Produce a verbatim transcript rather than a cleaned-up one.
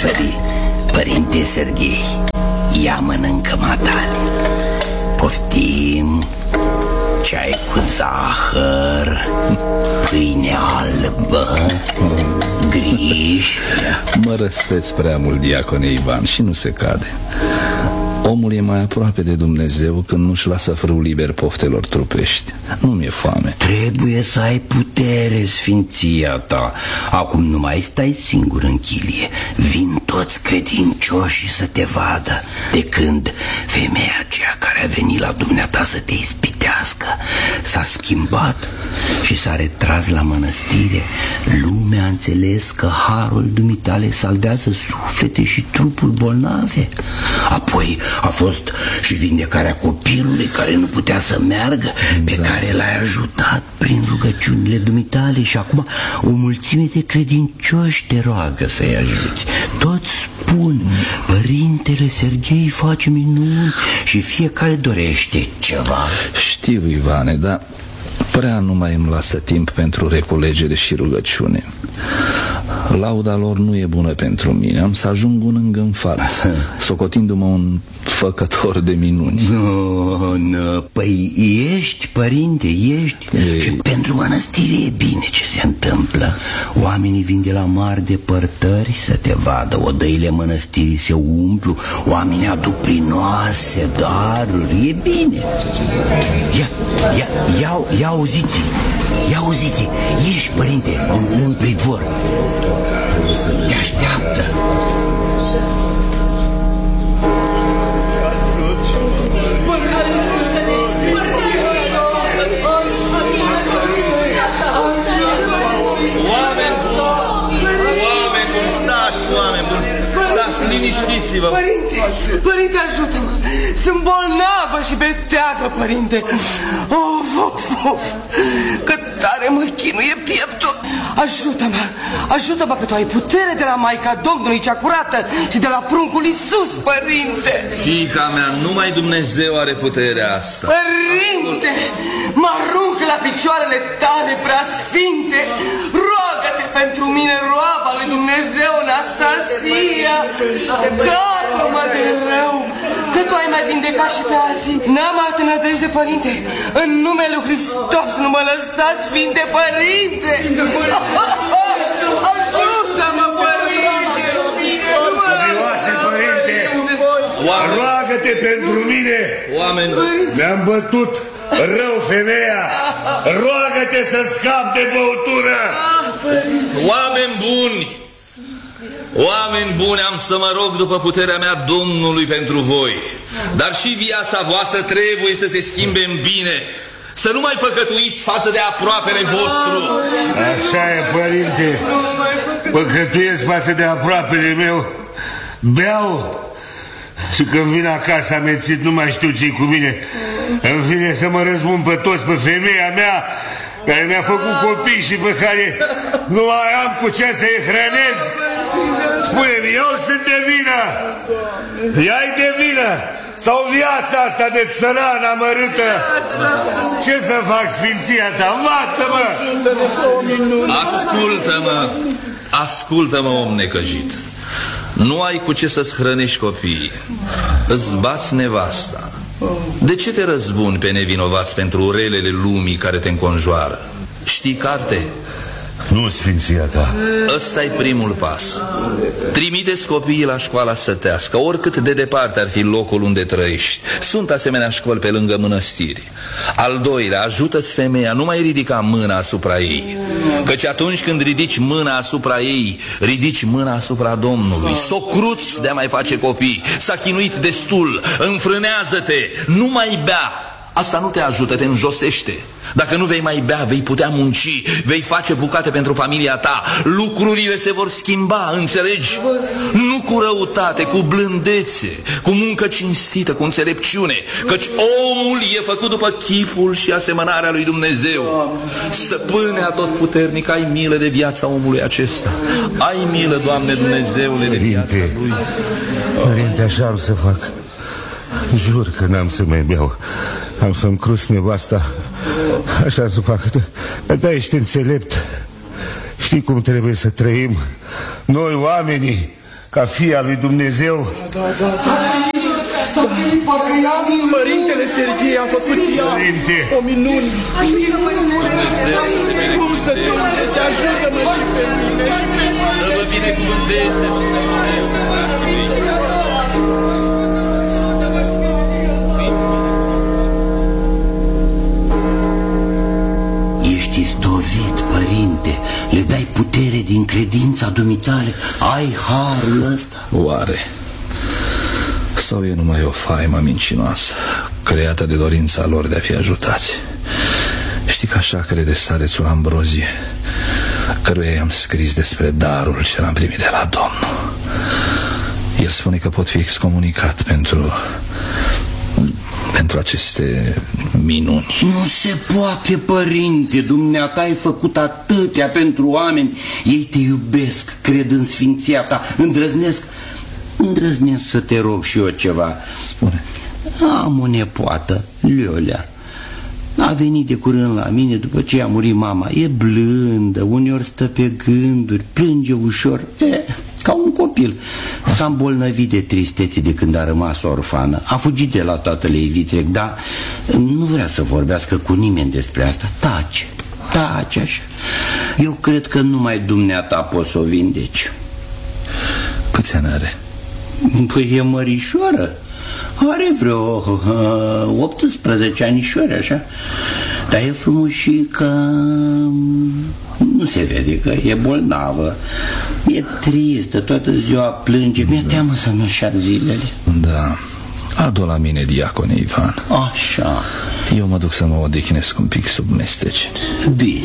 suferi, părinte Serghei. Ia mănâncă, matale. Poftim. Ceai cu zahăr, pâine albă, griș. Mă răspeți prea mult, diacone Ivan, și nu se cade. Omul e mai aproape de Dumnezeu când nu-și lasă frâul liber poftelor trupești. Nu mi-e foame. Trebuie să ai putere, sfinția ta. Acum nu mai stai singur în chilie. Vin toți credincioșii să te vadă. De când femeia aceea care a venit la dumneata să te ispitească s-a schimbat și s-a retras la mănăstire, lumea a înțeles că harul dumitale salvează suflete și trupuri bolnave. Apoi a fost și vindecarea copilului care nu putea să meargă, pe da. care l-ai ajutat prin rugăciunile dumitale. Și acum o mulțime de credincioși te roagă să-i ajuți. Toți spun, părintele Serghei face minuni și fiecare dorește ceva. Știu, Ivane, dar prea nu mai îmi lasă timp pentru reculegere și rugăciune. Lauda lor nu e bună pentru mine. Am să ajung un îngânfat, socotindu-mă un făcător de minuni. Nu, nu, păi ești, părinte, ești. Ei. Și pentru mănăstire e bine ce se întâmplă. Oamenii vin de la mari depărtări să te vadă. Odăile mănăstirii se umplu, oamenii aduc prinoase, daruri. E bine. Ia, ia, ia, ia auziți, ia auziți. Ești, părinte, în, în pridvor. Te așteaptă. Liniștiți-vă. Părinte, părinte, ajută-mă. Sunt bolnavă și beteagă, părinte. Of, of, of. Că tare mă chinuie pieptul. Ajută-mă, ajută-mă că tu ai putere de la Maica Domnului cea curată și de la pruncul Iisus, părinte. Fiica mea, numai Dumnezeu are puterea asta. Părinte, mă arunc la picioarele tale preasfinte. Roagă-te pentru mine, roaba lui Dumnezeu, Anastasia. Scapă-mă de rău, că tu ai mai vindecat și pe alții. N-am altă nădejde, părinte. În numele lui Hristos nu mă lăsa, Sfinte Părinte. Ajută-mă, părinte. Copioase, părinte, roagă-te pentru mine. Oameni, mi-am bătut rău femeia. Roagă-te să scap de băutură. oameni buni, oameni buni, am să mă rog după puterea mea Domnului pentru voi. Dar și viața voastră trebuie să se schimbe în bine. Să nu mai păcătuiți față de aproapele vostru. Așa e, părinte. Păcătuiesc față de aproapele meu. Beau. Și când vin acasă amețit, nu mai știu ce-i cu mine. Îmi vine să mă răzbun pe toți, pe femeia mea care mi-a făcut copii și pe care nu mai am cu ce să-i hrănesc. Spune-mi, eu sunt de vină. Ea-i de vină. Sau viața asta de țăran amărâtă. Ce să fac, sfinția ta? Învață-mă! Ascultă-mă, ascultă-mă, om necăjit. Nu ai cu ce să-ți hrănești copiii. Îți bați nevasta. De ce te răzbuni pe nevinovați pentru relele lumii care te înconjoară? Știi carte? Nu, sfinția ta. Ăsta-i primul pas. Trimite-ți copiii la școala sătească, oricât de departe ar fi locul unde trăiești. Sunt asemenea școli pe lângă mănăstiri. Al doilea, ajută-ți femeia, nu mai ridica mâna asupra ei. Căci atunci când ridici mâna asupra ei, ridici mâna asupra Domnului. S-o cruți de a mai face copii. S-a chinuit destul, înfrânează-te, nu mai bea. Asta nu te ajută, te înjosește. Dacă nu vei mai bea, vei putea munci, vei face bucate pentru familia ta. Lucrurile se vor schimba, înțelegi? Nu cu răutate, cu blândețe, cu muncă cinstită, cu înțelepciune. Căci omul e făcut după chipul și asemănarea lui Dumnezeu. Stăpâne atotputernic, ai milă de viața omului acesta. Ai milă, Doamne Dumnezeule, de viața lui. Părinte, așa am să fac. Jur că n-am să mai beau. Am să-mi cruz nevasta. Așa să fac. Da, ești înțelept. Știi cum trebuie să trăim noi, oamenii. ca fia lui Dumnezeu. Da, da, da. Parcă ea, Părintele Serghei a făcut ea o minune. Cum să te uiteți, ajută-mă și pe mine și pe mine. Să vă binecuvânteze Ești istovit, părinte. Le dai putere din credința dumitale. Ai harul ăsta. Oare? Sau e numai o faimă mincinoasă, creată de dorința lor de a fi ajutați? Știi că așa crede starețul Ambrozie, căruia i-am scris despre darul ce l-am primit de la Domnul. El spune că pot fi excomunicat pentru pentru aceste minuni. Nu se poate, părinte. Dumneata ai făcut atâtea pentru oameni. Ei te iubesc, cred în sfinția ta. Îndrăznesc Îndrăznesc să te rog și eu ceva. Spune. Am o nepoată, Leolea. A venit de curând la mine după ce a murit mama. E blândă, uneori stă pe gânduri, plânge ușor, e, ca un copil. S-a îmbolnăvit de tristețe de când a rămas orfană. A fugit de la tatăl ei vitreg, dar nu vrea să vorbească cu nimeni despre asta. Tace, tace așa. Eu cred că numai dumneata poți să o vindeci. Câți ani are? Păi e mărișoară. Are vreo uh, optsprezece anișori, așa. Dar e frumușică. Nu se vede că e bolnavă. E tristă, toată ziua plânge. Mi-e da. teamă să nu-și ar zilele. Da. Adu la mine, diacone Ivan. Așa. Eu mă duc să mă odihnesc un pic sub mesteci. Bine.